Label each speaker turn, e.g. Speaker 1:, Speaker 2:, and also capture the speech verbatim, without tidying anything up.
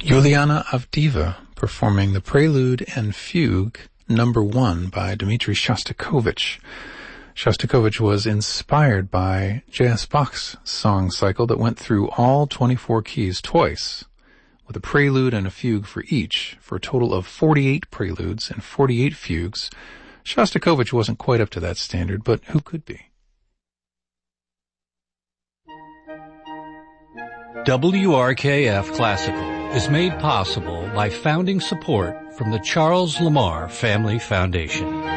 Speaker 1: Juliana Avdiva performing the Prelude and Fugue number one by Dmitri Shostakovich. Shostakovich was inspired by J S. Bach's song cycle that went through all twenty-four keys twice, with a prelude and a fugue for each, for a total of forty-eight preludes and forty-eight fugues. Shostakovich wasn't quite up to that standard, but who could be?
Speaker 2: W R K F Classical is made possible by founding support from the Charles Lamar Family Foundation.